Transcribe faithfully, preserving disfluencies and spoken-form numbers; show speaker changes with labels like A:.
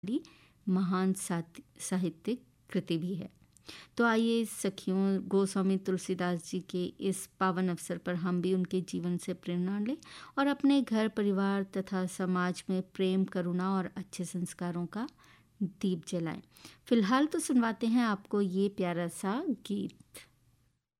A: बड़ी महान साति- साहित्यिक कृति भी है। तो आइए सखियों, गोस्वामी तुलसीदास जी के इस पावन अवसर पर हम भी उनके जीवन से प्रेरणा लें और अपने घर परिवार तथा समाज में प्रेम, करुणा और अच्छे संस्कारों का दीप जलाएं। फिलहाल तो सुनवाते हैं आपको ये प्यारा सा गीत।